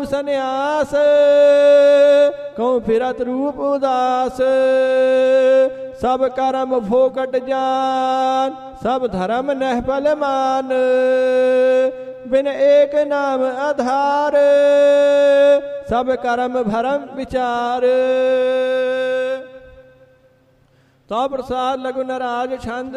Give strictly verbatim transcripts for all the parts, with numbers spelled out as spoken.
कहूँ सन्यास, कहूँ फिरत रूप उदास। सब कर्म फोकट जान, सब धर्म नहफल मान। बिन एक नाम आधार, सब कर्म भरम विचार। तो प्रसाद लघु नराज छंद,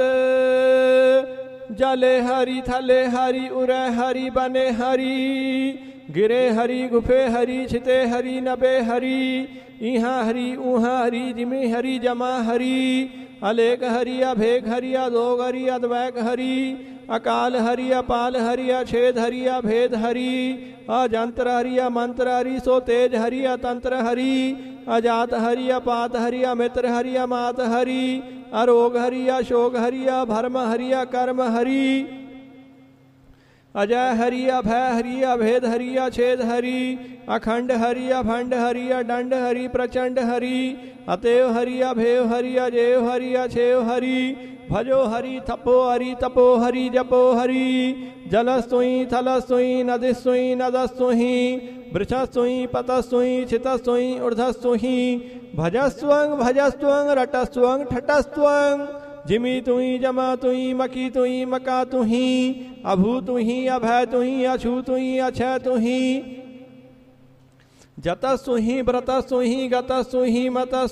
जले हरि थले हरि उरे हरि बने हरि। गिरे हरि गुफे हरि छिते हरि नबे हरि। इहाँ हरि उहाँ हरि जिमि हरि जमा हरि। अलेख हरि अभेक हरि अदोग हरि अद्वैक हरि। अकाल हरि अपाल हरि अछेद हरि अभेद हरि। अजंत्र हरि अमंत्र हरि सो तेज हरि अतंत्र हरि। अजात हरि अपात हरि अमित्र हरि अमात हरि। अरोग हरि अशोक हरि अभर्म हरि कर्म हरि। अजय हरि अभय हरि अभेद हरि अछेद हरि। अखंड हरि अभंड हरि अदंड हरि प्रचंड हरि। अतएव हरि अभेव हरि अजेव हरि अछेव हरि। भजो हरि थपो हरि तपो हरि जपो हरि। जलस्तुई थलस्तुई नदिस्तुई नदस्तुहि। वृक्षस्तुई पतस्तुई छितस्तुई ऊर्ध्वस्तुहि। भजस्त्वं भजस्त्वं रटस्त्वं ठटस्त्वं। जिमी तुई जमा तुई मकी तुई मका तुही। अभू तुही अभय तुही अछू तुही अछय तुही। जतस्तुहि व्रतस्तुहि गतस्तुहि मतस्तुहि।